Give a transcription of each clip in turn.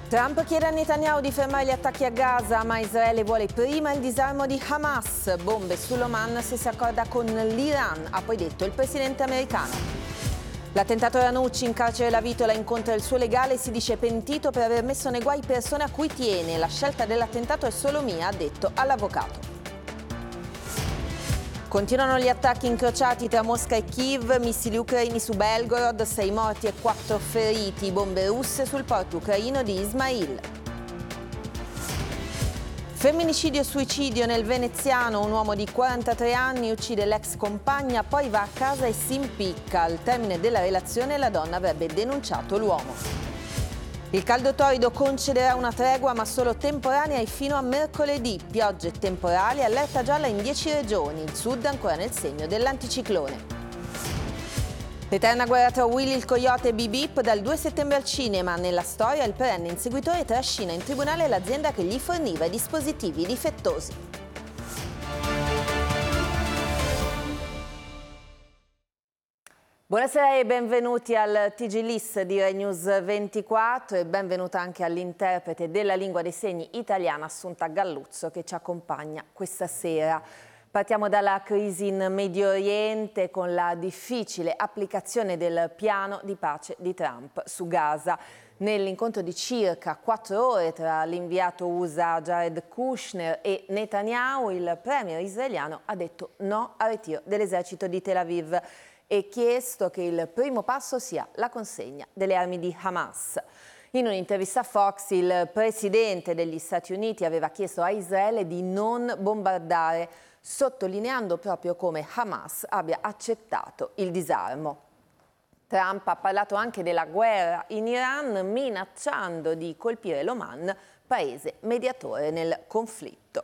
Trump chiede a Netanyahu di fermare gli attacchi a Gaza, ma Israele vuole prima il disarmo di Hamas. Bombe sull'Oman se si accorda con l'Iran, ha poi detto il presidente americano. L'attentatore Ranucci in carcere La Vitola incontra il suo legale e si dice pentito per aver messo nei guai persone a cui tiene. La scelta dell'attentato è solo mia, ha detto all'avvocato. Continuano gli attacchi incrociati tra Mosca e Kiev, missili ucraini su Belgorod, 6 morti e 4 feriti, bombe russe sul porto ucraino di Ismail. Femminicidio e suicidio nel veneziano, un uomo di 43 anni uccide l'ex compagna, poi va a casa e si impicca. Al termine della relazione la donna avrebbe denunciato l'uomo. Il caldo torrido concederà una tregua ma solo temporanea e fino a mercoledì. Piogge e temporali, allerta gialla in 10 regioni, il sud ancora nel segno dell'anticiclone. L'eterna guerra tra Willy il Coyote e Bip Bip dal 2 settembre al cinema. Nella storia il perenne inseguitore trascina in tribunale l'azienda che gli forniva i dispositivi difettosi. Buonasera e benvenuti al TG List di Rai News 24 e benvenuta anche all'interprete della lingua dei segni italiana Assunta Galluzzo che ci accompagna questa sera. Partiamo dalla crisi in Medio Oriente con la difficile applicazione del piano di pace di Trump su Gaza. Nell'incontro di circa 4 ore tra l'inviato USA Jared Kushner e Netanyahu, il premier israeliano ha detto no al ritiro dell'esercito di Tel Aviv e chiesto che il primo passo sia la consegna delle armi di Hamas. In un'intervista a Fox, il presidente degli Stati Uniti aveva chiesto a Israele di non bombardare, sottolineando proprio come Hamas abbia accettato il disarmo. Trump ha parlato anche della guerra in Iran, minacciando di colpire l'Oman, paese mediatore nel conflitto.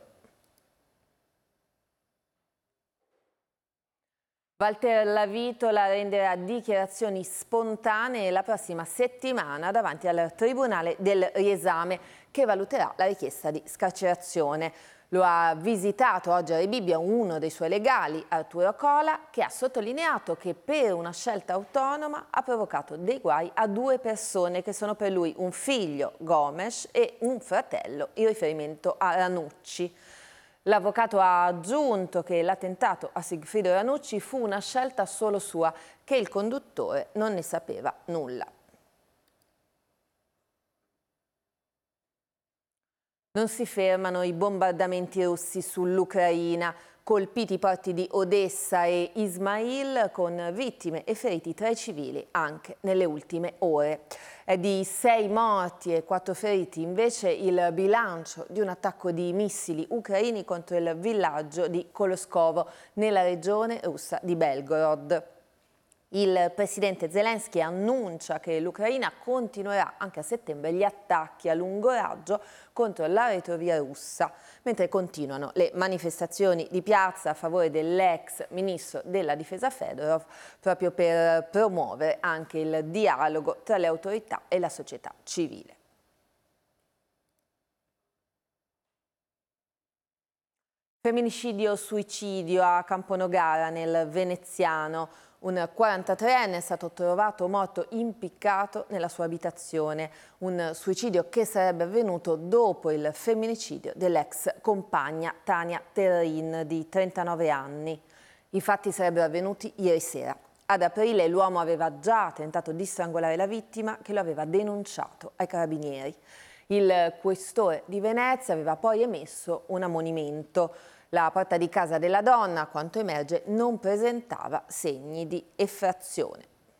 Walter La Vitola renderà dichiarazioni spontanee la prossima settimana davanti al Tribunale del Riesame che valuterà la richiesta di scarcerazione. Lo ha visitato oggi a Rebibbia uno dei suoi legali, Arturo Cola, che ha sottolineato che per una scelta autonoma ha provocato dei guai a 2 persone che sono per lui un figlio, Gomes, e un fratello, in riferimento a Ranucci. L'avvocato ha aggiunto che l'attentato a Sigfrido Ranucci fu una scelta solo sua, che il conduttore non ne sapeva nulla. Non si fermano i bombardamenti russi sull'Ucraina, colpiti i porti di Odessa e Ismail con vittime e feriti tra i civili anche nelle ultime ore. È di 6 morti e 4 feriti invece il bilancio di un attacco di missili ucraini contro il villaggio di Koloskovo nella regione russa di Belgorod. Il presidente Zelensky annuncia che l'Ucraina continuerà anche a settembre gli attacchi a lungo raggio contro la retrovia russa, mentre continuano le manifestazioni di piazza a favore dell'ex ministro della difesa Fedorov, proprio per promuovere anche il dialogo tra le autorità e la società civile. Femminicidio-suicidio a Camponogara nel veneziano. Un 43enne è stato trovato morto impiccato nella sua abitazione, un suicidio che sarebbe avvenuto dopo il femminicidio dell'ex compagna Tania Terrin di 39 anni. I fatti sarebbero avvenuti ieri sera. Ad aprile l'uomo aveva già tentato di strangolare la vittima che lo aveva denunciato ai carabinieri. Il questore di Venezia aveva poi emesso un ammonimento. La porta di casa della donna, a quanto emerge, non presentava segni di effrazione.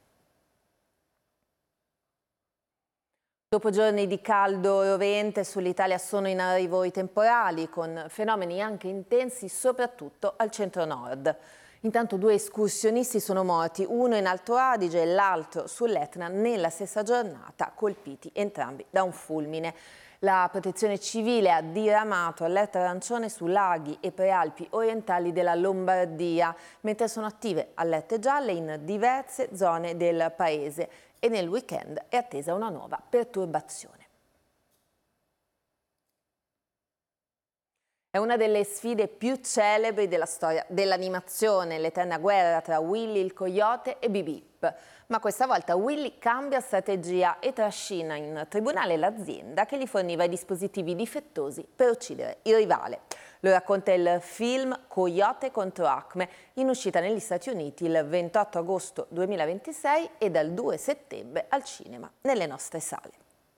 Dopo giorni di caldo rovente, sull'Italia sono in arrivo i temporali, con fenomeni anche intensi soprattutto al centro-nord. Intanto 2 escursionisti sono morti, uno in Alto Adige e l'altro sull'Etna nella stessa giornata, colpiti entrambi da un fulmine. La Protezione Civile ha diramato allerta arancione su laghi e prealpi orientali della Lombardia, mentre sono attive allerte gialle in diverse zone del paese e nel weekend è attesa una nuova perturbazione. È una delle sfide più celebri della storia dell'animazione, l'eterna guerra tra Willy il coyote e Bip Bip. Ma questa volta Willy cambia strategia e trascina in tribunale l'azienda che gli forniva i dispositivi difettosi per uccidere il rivale. Lo racconta il film Coyote contro Acme, in uscita negli Stati Uniti il 28 agosto 2026 e dal 2 settembre al cinema nelle nostre sale.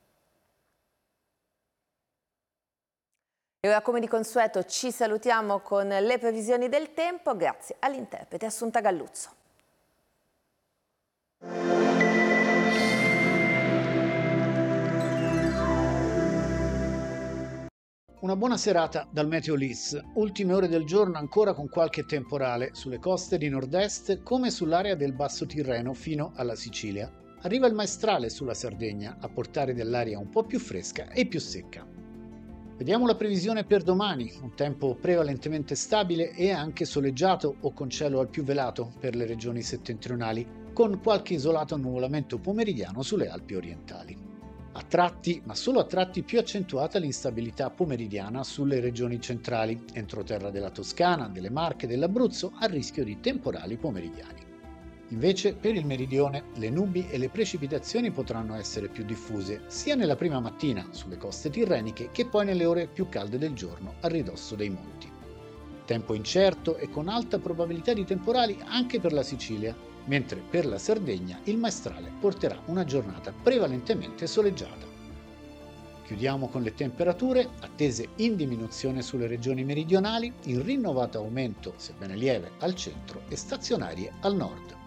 E ora, come di consueto, ci salutiamo con le previsioni del tempo, grazie all'interprete Assunta Galluzzo. Una buona serata dal Meteolis, ultime ore del giorno ancora con qualche temporale sulle coste di nord-est come sull'area del Basso Tirreno fino alla Sicilia. Arriva il maestrale sulla Sardegna a portare dell'aria un po' più fresca e più secca. Vediamo la previsione per domani, un tempo prevalentemente stabile e anche soleggiato o con cielo al più velato per le regioni settentrionali, con qualche isolato annuvolamento pomeridiano sulle Alpi orientali. A tratti, ma solo a tratti, più accentuata l'instabilità pomeridiana sulle regioni centrali, entroterra della Toscana, delle Marche e dell'Abruzzo, a rischio di temporali pomeridiani. Invece, per il meridione, le nubi e le precipitazioni potranno essere più diffuse, sia nella prima mattina sulle coste tirreniche che poi nelle ore più calde del giorno a ridosso dei monti. Tempo incerto e con alta probabilità di temporali anche per la Sicilia, mentre per la Sardegna il maestrale porterà una giornata prevalentemente soleggiata. Chiudiamo con le temperature, attese in diminuzione sulle regioni meridionali, in rinnovato aumento, sebbene lieve, al centro e stazionarie al nord.